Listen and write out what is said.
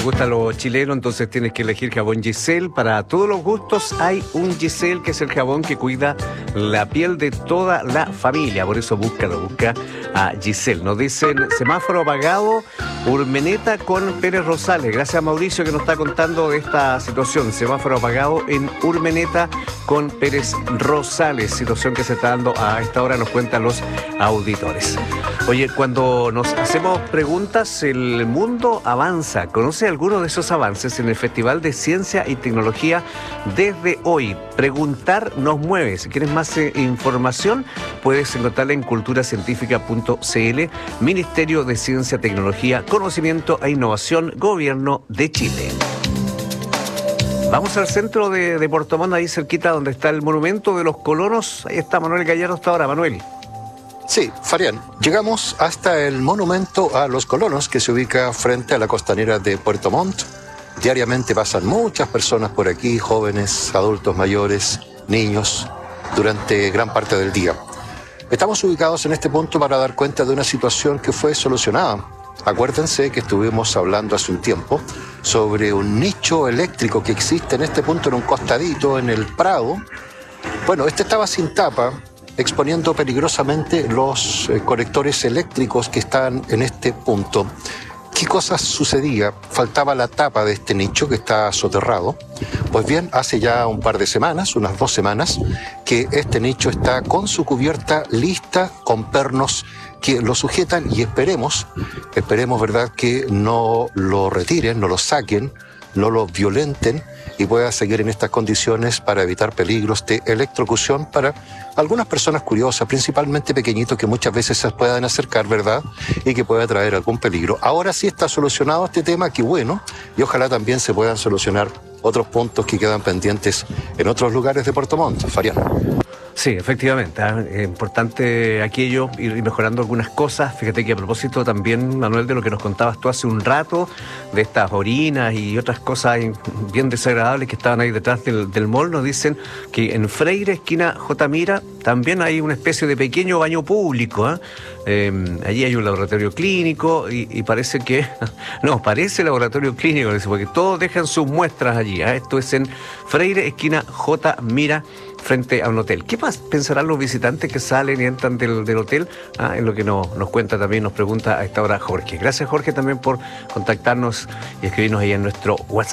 gusta lo chileno, entonces tienes que elegir jabón Giselle. Para todos los gustos hay un Giselle, que es el jabón que cuida la piel de toda la familia. Por eso busca a Giselle. Nos dicen semáforo apagado, Urmeneta con Pérez Rosales. Gracias a Mauricio que nos está contando de esta situación. Semáforo apagado en Urmeneta con Pérez Rosales. Situación que se está dando a esta hora, nos cuentan los auditores. Oye, cuando nos hacemos preguntas, el mundo avanza. ¿Conoce alguno de esos avances en el Festival de Ciencia y Tecnología desde hoy? Preguntar nos mueve. Si quieres más información, puedes encontrarla en culturacientífica.cl. Ministerio de Ciencia, Tecnología, Conocimiento e Innovación, Gobierno de Chile. Vamos al centro de Puerto Montt, ahí cerquita donde está el monumento de los colonos. Ahí está Manuel Gallardo hasta ahora. Manuel. Sí, Fabián, llegamos hasta el monumento a los colonos que se ubica frente a la costanera de Puerto Montt. Diariamente pasan muchas personas por aquí, jóvenes, adultos mayores, niños, durante gran parte del día. Estamos ubicados en este punto para dar cuenta de una situación que fue solucionada. Acuérdense que estuvimos hablando hace un tiempo sobre un nicho eléctrico que existe en este punto, en un costadito, en el Prado. Bueno, este estaba sin tapa, exponiendo peligrosamente los conectores eléctricos que están en este punto. ¿Qué cosas sucedía? Faltaba la tapa de este nicho que está soterrado. Pues bien, hace ya un par de semanas, unas 2 semanas, que este nicho está con su cubierta lista, con pernos que lo sujetan, y esperemos, ¿verdad?, que no lo retiren, no lo saquen, no lo violenten y pueda seguir en estas condiciones para evitar peligros de electrocución para algunas personas curiosas, principalmente pequeñitos, que muchas veces se puedan acercar, ¿verdad?, y que pueda traer algún peligro. Ahora sí está solucionado este tema, qué bueno, y ojalá también se puedan solucionar otros puntos que quedan pendientes en otros lugares de Puerto Montt. Fabián. Sí, efectivamente, es importante aquello, ir mejorando algunas cosas. Fíjate que a propósito también, Manuel, de lo que nos contabas tú hace un rato, de estas orinas y otras cosas bien desagradables que estaban ahí detrás del mall, nos dicen que en Freire, esquina J. Mira, también hay una especie de pequeño baño público. Allí hay un laboratorio clínico y parece que... No, parece laboratorio clínico, porque todos dejan sus muestras allí. Esto es en Freire, esquina J. Mira, frente a un hotel. ¿Qué pensarán los visitantes que salen y entran del hotel? En lo que nos cuenta también, nos pregunta a esta hora Jorge. Gracias, Jorge, también por contactarnos y escribirnos ahí en nuestro WhatsApp.